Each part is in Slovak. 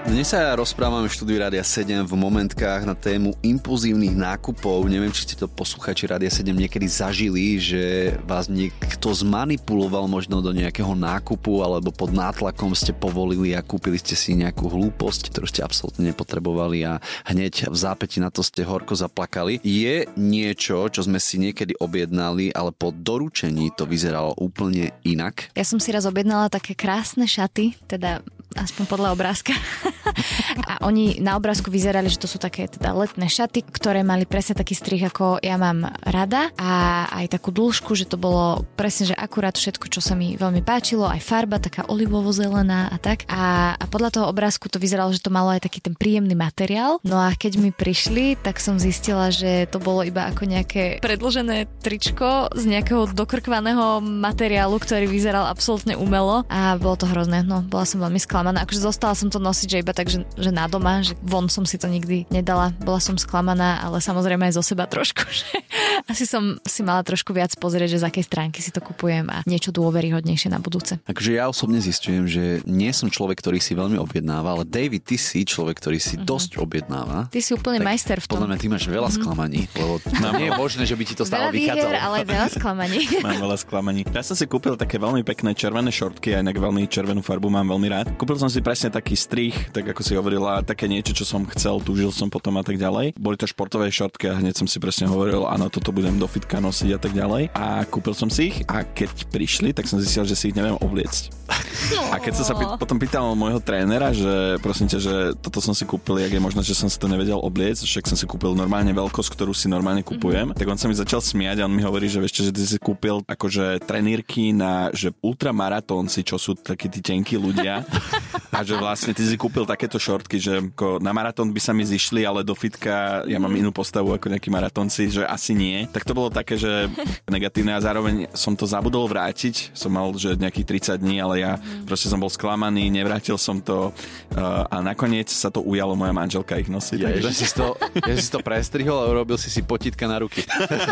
Dnes sa rozprávame v štúdiu Rádia 7 v momentkách na tému impulzívnych nákupov. Neviem, či ste to posluchači Rádia 7 niekedy zažili, že vás niekto zmanipuloval možno do nejakého nákupu alebo pod nátlakom ste povolili a kúpili ste si nejakú hlúposť, ktorú ste absolútne nepotrebovali a hneď v zápäti na to ste horko zaplakali. Je niečo, čo sme si niekedy objednali, ale po doručení to vyzeralo úplne inak? Ja som si raz objednala také krásne šaty, teda aspoň podľa obrázka. A oni na obrázku vyzerali, že to sú také teda letné šaty, ktoré mali presne taký strih, ako ja mám rada a aj takú dĺžku, že to bolo presne, že akurát všetko, čo sa mi veľmi páčilo, aj farba, taká olivovo-zelená a tak. A podľa toho obrázku to vyzeralo, že to malo aj taký ten príjemný materiál. No a keď mi prišli, tak som zistila, že to bolo iba ako nejaké predložené tričko z nejakého dokrkvaného materiálu, ktorý vyzeral absolútne umelo a bolo to hrozné. No, bola som veľmi sklamaná. Akože zostala som to nosiť, že iba tak, že na doma, že von som si to nikdy nedala. Bola som sklamaná, ale samozrejme aj zo seba trošku, že asi som si mala trošku viac pozrieť, že z akej stránky si to kupujem a niečo dôveryhodnejšie na budúce. Takže ja osobne zistujem, že nie som človek, ktorý si veľmi objednáva, ale David, ty si človek, ktorý si dosť objednáva. Ty si úplne majster v tom. Podľa mňa ty máš veľa sklamaní, lebo nie je možné, že by ti to stále vychádzalo. Ale veľa sklamaní. Mám veľa sklamaní. Ja som si kúpil také veľmi pekné červené šortky, aj inak veľmi červenú farbu mám veľmi rád. Kúpil som si presne taký strih, tak ako si hovorila, také niečo, čo som chcel, túžil som potom a tak ďalej. Boli to športové šortky a hneď som si presne hovoril, áno, toto budem do fitka nosiť a tak ďalej. A kúpil som si ich a keď prišli, tak som zistil, že si ich neviem obliecť. A keď som sa potom pýtal môjho trénera, že prosím ťa, že toto som si kúpil, jak je možné, že som si to nevedel obliecť, však som si kúpil normálne veľkosť, ktorú si normálne kupujem. Tak on sa mi začal smiať a on mi hovorí, že vieš čo, že ty si kúpil akože trenírky na že ultramaratónci, čo sú takí tí tenkí ľudia. A že vlastne ty si kúpil takéto šortky, že na maratón by sa mi zišli, ale do fitka ja mám inú postavu ako nejakí maratónci, že asi nie. Tak to bolo také, že negatívne a zároveň som to zabudol vrátiť. Som mal, že nejakých 30 dní, ale ja proste som bol sklamaný, nevrátil som to a nakoniec sa to ujalo moja manželka ich nosiť. Ja si to prestrihol a urobil si potítka na ruky.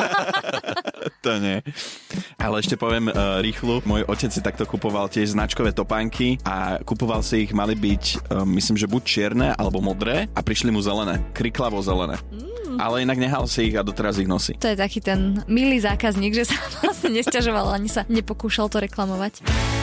To nie. Ale ešte poviem rýchlu. Môj otec si takto kupoval tiež značkové topánky a kupoval si ich, mali byť myslím, že buď čierne alebo modré a prišli mu zelené. Kriklavo zelené. Ale inak nehal si ich a doteraz ich nosí. To je taký ten milý zákazník, že sa vlastne nesťažoval ani sa nepokúšal to reklamovať.